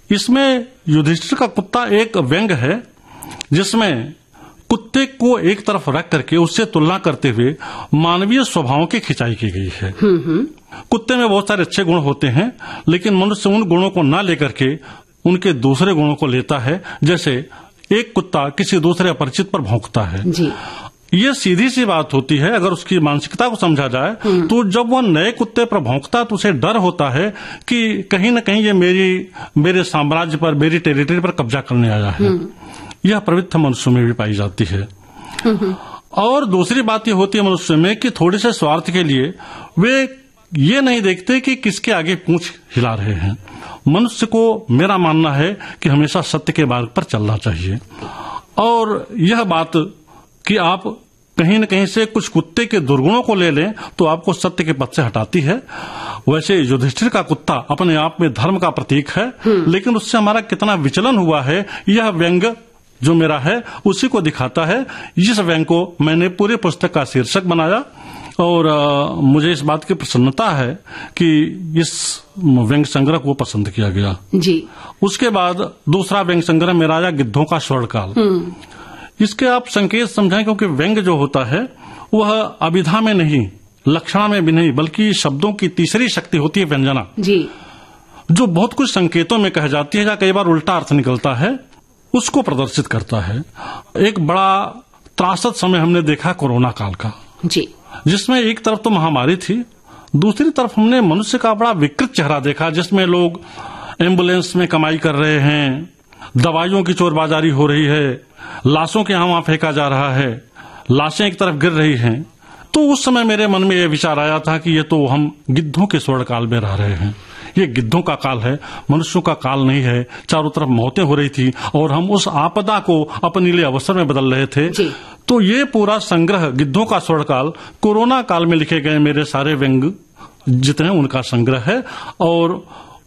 इसमें युधिष्ठिर का कुत्ता एक व्यंग है जिसमें कुत्ते को एक तरफ रख करके उससे तुलना करते हुए मानवीय स्वभावों की खिंचाई की गई है। कुत्ते में बहुत सारे अच्छे गुण होते हैं, लेकिन मनुष्य उन गुणों को ना लेकर के उनके दूसरे गुणों को लेता है। जैसे एक कुत्ता किसी दूसरे अपरिचित पर भौंकता है जी। ये सीधी सी बात होती है। अगर उसकी मानसिकता को समझा जाए तो जब वह नए कुत्ते पर भौंकता है तो उसे डर होता है कि कहीं न कहीं ये मेरे साम्राज्य पर, मेरी टेरिटरी पर कब्जा करने आया है। यह प्रवृत्ति मनुष्य में भी पाई जाती है। और दूसरी बात यह होती है मनुष्य में कि थोड़े से स्वार्थ के लिए वे ये नहीं देखते कि किसके आगे पूंछ हिला रहे हैं। मनुष्य को मेरा मानना है कि हमेशा सत्य के मार्ग पर चलना चाहिए। और यह बात कि आप कहीं न कहीं से कुछ कुत्ते के दुर्गुणों को ले लें तो आपको सत्य के पथ से हटाती है। वैसे युधिष्ठिर का कुत्ता अपने आप में धर्म का प्रतीक है, लेकिन उससे हमारा कितना विचलन हुआ है यह व्यंग जो मेरा है उसी को दिखाता है। इस व्यंग को मैंने पूरे पुस्तक का शीर्षक बनाया और मुझे इस बात की प्रसन्नता है कि इस व्यंग संग्रह को पसंद किया गया जी। उसके बाद दूसरा व्यंग संग्रह मेरा आया गिद्धों का स्वर्णकाल। इसके आप संकेत समझें, क्योंकि व्यंग जो होता है वह अभिधा में नहीं, लक्षणा में भी नहीं, बल्कि शब्दों की तीसरी शक्ति होती है व्यंजना जी, जो बहुत कुछ संकेतों में कह जाती है या कई बार उल्टा अर्थ निकलता है, उसको प्रदर्शित करता है। एक बड़ा त्रासद समय हमने देखा कोरोना काल का जी, जिसमें एक तरफ तो महामारी थी, दूसरी तरफ हमने मनुष्य का बड़ा विकृत चेहरा देखा, जिसमें लोग एम्बुलेंस में कमाई कर रहे हैं, दवाइयों की चोरबाजारी हो रही है, लाशों के यहाँ वहां फेंका जा रहा है, लाशें एक तरफ गिर रही हैं। तो उस समय मेरे मन में यह विचार आया था कि ये तो हम गिद्धों के स्वर्ण काल में रह रहे हैं। ये गिद्धों का काल है, मनुष्यों का काल नहीं है। चारों तरफ मौतें हो रही थी और हम उस आपदा को अपने लिए अवसर में बदल रहे थे। तो ये पूरा संग्रह गिद्धों का स्वर्ण काल कोरोना काल में लिखे गए मेरे सारे व्यंग जितने उनका संग्रह है, और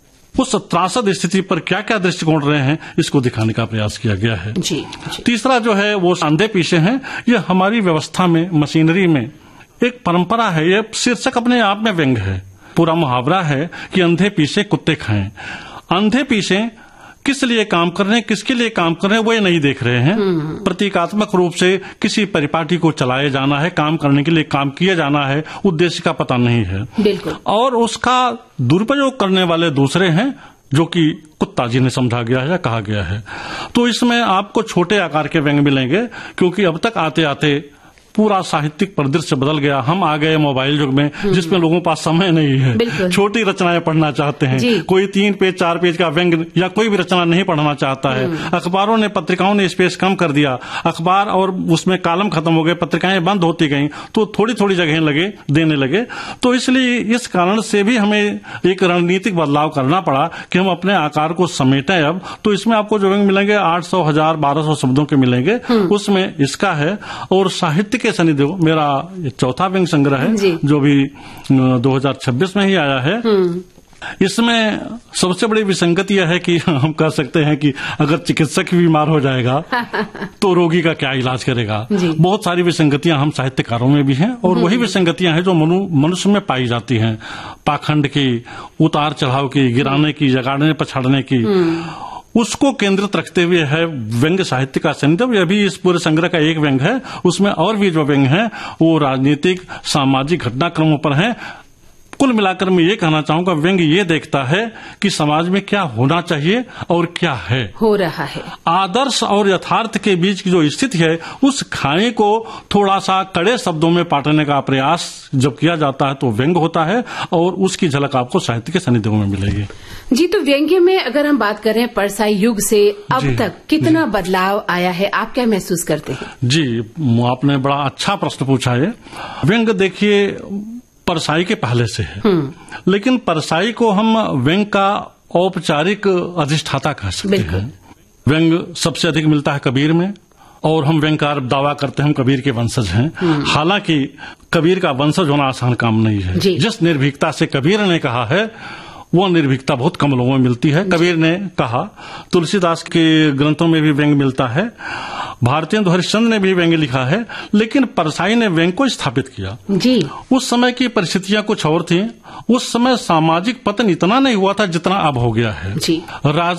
उस त्रासद स्थिति पर क्या क्या दृष्टिकोण रहे हैं इसको दिखाने का प्रयास किया गया है जी। तीसरा जो है वो अंधे पीछे हैं। ये हमारी व्यवस्था में, मशीनरी में एक परंपरा है। ये शीर्षक अपने आप में व्यंग है। पूरा मुहावरा है कि अंधे पीछे कुत्ते खाएं। अंधे पीछे किस लिए काम कर रहे हैं, किसके लिए काम कर रहे हैं, वो ये नहीं देख रहे हैं। प्रतीकात्मक रूप से किसी परिपाटी को चलाए जाना है, काम करने के लिए काम किया जाना है, उद्देश्य का पता नहीं है बिल्कुल। और उसका दुरुपयोग करने वाले दूसरे हैं, जो कि कुत्ता जिन्हें समझा गया है या कहा गया है। तो इसमें आपको छोटे आकार के व्यंग मिलेंगे, क्योंकि अब तक आते आते पूरा साहित्यिक परिदृश्य बदल गया। हम आ गए मोबाइल युग में, जिसमें लोगों के पास समय नहीं है, छोटी रचनाएं पढ़ना चाहते हैं। कोई 3 पेज 4 पेज का व्यंग या कोई भी रचना नहीं पढ़ना चाहता है। अखबारों ने, पत्रिकाओं ने स्पेस कम कर दिया। अखबार और उसमें कॉलम खत्म हो गए, पत्रिकाएं बंद होती गईं, तो थोड़ी थोड़ी जगह देने लगे। तो इसलिए इस कारण से भी हमें एक रणनीतिक बदलाव करना पड़ा कि हम अपने आकार को समेटें अब। तो इसमें आपको जो व्यंग मिलेंगे 800, 1000, 1200 शब्दों के मिलेंगे। उसमें इसका है। और साहित्य के शनिदेव मेरा चौथा व्यंग संग्रह है, जो भी 2026 में ही आया है। इसमें सबसे बड़ी विसंगति यह है कि हम कह सकते हैं कि अगर चिकित्सक भी बीमार हो जाएगा तो रोगी का क्या इलाज करेगा। बहुत सारी विसंगतियां हम साहित्यकारों में भी हैं, और वही विसंगतियां हैं जो मनुष्य में पाई जाती हैं। पाखंड की, उतार चढ़ाव की, गिराने की, जगाड़ने पछाड़ने की, उसको केंद्रित रखते हुए है व्यंग साहित्य का शनिदेव। यह भी इस पूरे संग्रह का एक व्यंग है। उसमें और भी जो व्यंग हैं वो राजनीतिक, सामाजिक घटनाक्रमों पर हैं। कुल मिलाकर मैं ये कहना चाहूंगा, व्यंग ये देखता है कि समाज में क्या होना चाहिए और क्या है, हो रहा है। आदर्श और यथार्थ के बीच की जो स्थिति है, उस खाई को थोड़ा सा कड़े शब्दों में पाटने का प्रयास जब किया जाता है तो व्यंग होता है, और उसकी झलक आपको साहित्य के शनिदेव में मिलेगी जी। तो व्यंग्य में अगर हम बात करें परसाई युग से अब तक कितना बदलाव आया है, आप क्या महसूस करते हैं? जी, आपने बड़ा अच्छा प्रश्न पूछा है। व्यंग देखिए परसाई के पहले से है, लेकिन परसाई को हम व्यंग का औपचारिक अधिष्ठाता कह सकते हैं। व्यंग सबसे अधिक मिलता है कबीर में, और हम व्यंगकार दावा करते हैं हम कबीर के वंशज हैं। हालांकि कबीर का वंशज होना आसान काम नहीं है। जिस निर्भीकता से कबीर ने कहा है वो निर्भीकता बहुत कम लोगों में मिलती है। कबीर ने कहा, तुलसीदास के ग्रंथों में भी व्यंग मिलता है, भारतेंदु हरिश्चंद्र ने भी व्यंग लिखा है, लेकिन परसाई ने व्यंग को स्थापित किया जी। उस समय की परिस्थितियां कुछ और थी। उस समय सामाजिक पतन इतना नहीं हुआ था जितना अब हो गया है जी।